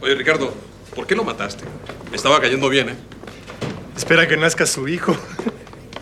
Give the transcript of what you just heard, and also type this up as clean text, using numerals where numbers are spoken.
Oye, Ricardo, ¿por qué lo mataste? Me estaba cayendo bien, ¿eh? Espera que nazca su hijo.